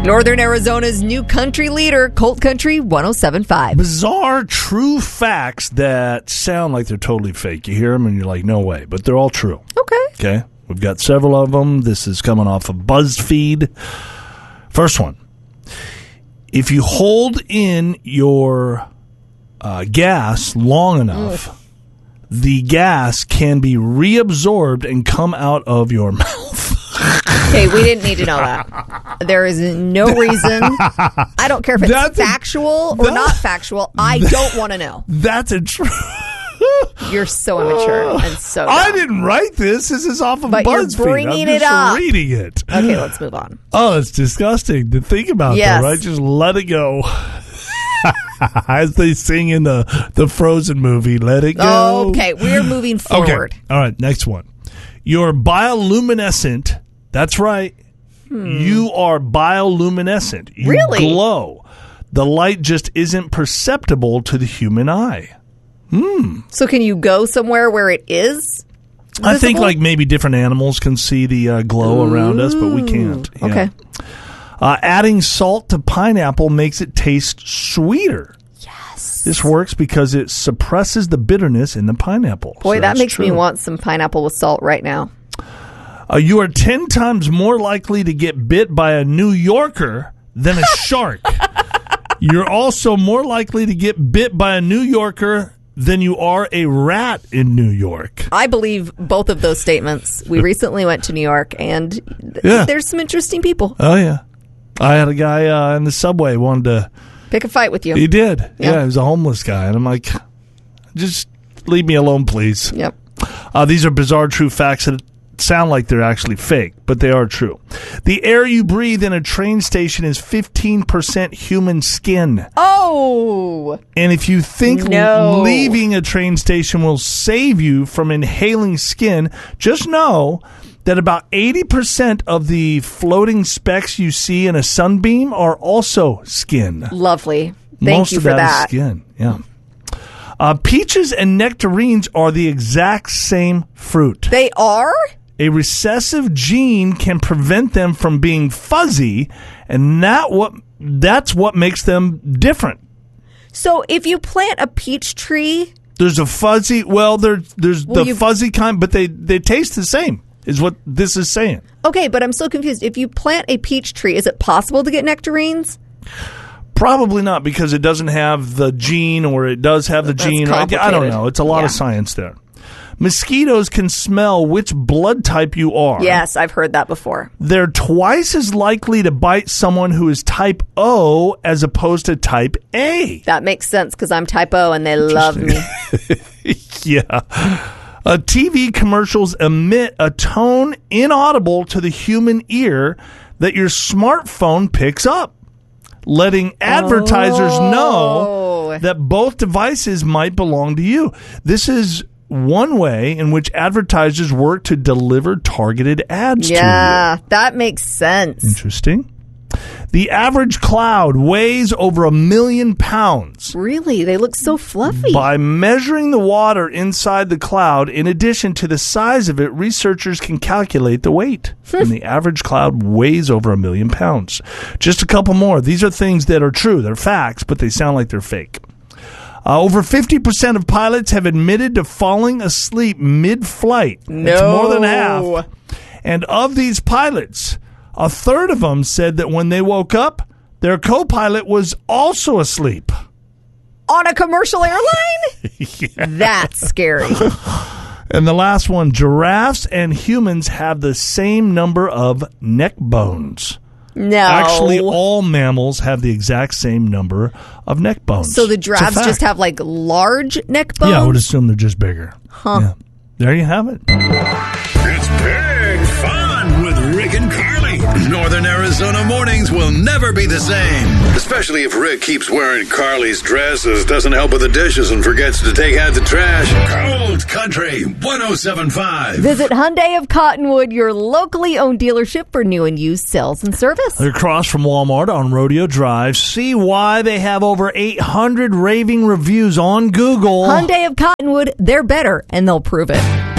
Northern Arizona's new country leader, Colt Country 107.5. Bizarre true facts that sound like they're totally fake. You hear them and you're like, no way. But they're all true. Okay. We've got several of them. This is coming off of BuzzFeed. First one. If you hold in your gas long enough, the gas can be reabsorbed and come out of your mouth. Okay, we didn't need to know that. There is no reason. I don't care if it's factual or not factual. I don't want to know. That's a true. You're so immature and so dumb. I didn't write this. This is off of BuzzFeed. You're bringing I'm just it up. reading it. Okay, let's move on. Oh, it's disgusting to think about, yes. though, right? Just let it go. As they sing in the Frozen movie, let it go. Okay, we're moving forward. Okay. All right, next one. You're bioluminescent. That's right. You are bioluminescent. You really? Glow. The light just isn't perceptible to the human eye. So can you go somewhere where it is visible? I think like maybe different animals can see the glow around us, but we can't. Yeah. Okay. Adding salt to pineapple makes it taste sweeter. Yes. This works because it suppresses the bitterness in the pineapple. Boy, So that that's makes me true. want some pineapple with salt right now. You are 10 times more likely to get bit by a New Yorker than a shark. You're also more likely to get bit by a New Yorker than you are a rat in New York. I believe both of those statements. We recently went to New York, and there's some interesting people. Oh, yeah. I had a guy in the subway wanted to pick a fight with you. He did. Yeah, he was a homeless guy. And I'm like, just leave me alone, please. Yep. These are bizarre true facts that sound like they're actually fake, but they are true. The air you breathe in a train station is 15% human skin. Oh! And if you think leaving a train station will save you from inhaling skin, just know that about 80% of the floating specks you see in a sunbeam are also skin. Lovely. Thank you for that. Most of that is skin, yeah. Peaches and nectarines are the exact same fruit. They are? A recessive gene can prevent them from being fuzzy, and that's what makes them different. So if you plant a peach tree... There's a fuzzy... Well, there's the fuzzy kind, but they taste the same, is what this is saying. Okay, but I'm so confused. If you plant a peach tree, is it possible to get nectarines? Probably not, because it doesn't have the gene, or it does have the gene. I don't know. It's a lot of science there. Mosquitoes can smell which blood type you are. Yes, I've heard that before. They're twice as likely to bite someone who is type O as opposed to type A. That makes sense, because I'm type O and they love me. Yeah. TV commercials emit a tone inaudible to the human ear that your smartphone picks up, letting advertisers know that both devices might belong to you. This is one way in which advertisers work to deliver targeted ads to you. Yeah, that makes sense. Interesting. The average cloud weighs over 1 million pounds. Really? They look so fluffy. By measuring the water inside the cloud, in addition to the size of it, researchers can calculate the weight. And the average cloud weighs over 1 million pounds. Just a couple more. These are things that are true. They're facts, but they sound like they're fake. Over 50% of pilots have admitted to falling asleep mid-flight. That's more than half. And of these pilots, a third of them said that when they woke up, their co-pilot was also asleep. On a commercial airline? Yeah. That's scary. And the last one, giraffes and humans have the same number of neck bones. No. Actually, all mammals have the exact same number of neck bones. So the giraffes just have like large neck bones? Yeah, I would assume they're just bigger. Huh. Yeah. There you have it. It's big fun with Rick and Carly. Northern Arizona mornings will never be the same. Especially if Rick keeps wearing Carly's dresses, doesn't help with the dishes, and forgets to take out the trash. Cold Country 107.5. Visit Hyundai of Cottonwood, your locally owned dealership for new and used sales and service. They're across from Walmart on Rodeo Drive. See why they have over 800 raving reviews on Google. Hyundai of Cottonwood, they're better, and they'll prove it.